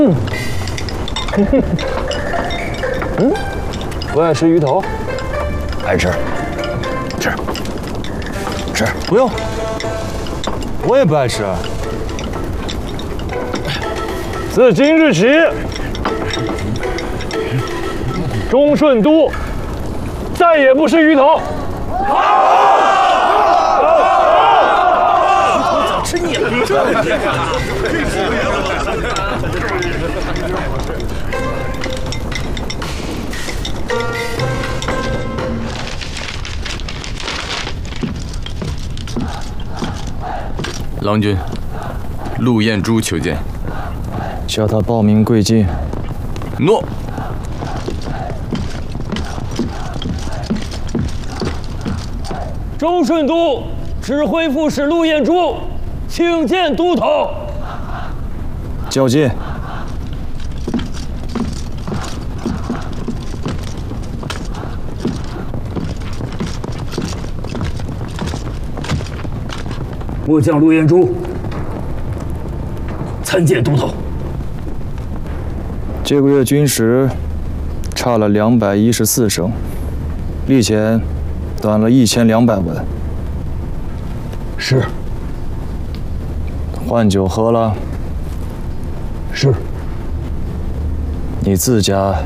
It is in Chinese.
不爱吃鱼头？ 爱吃，吃。 不用，我也不爱吃。自今日起，忠顺都再也不是鱼头。 吃腻了。 郎君，陆彦珠求见。 叫他报名贵境。 诺。 忠顺都指挥副使陆彦珠，请见都头。 较劲。 末将陆彦珠参见都头。 这个月军时差了214升，历前短了1200文。 是。 换酒喝了。 是。 你自家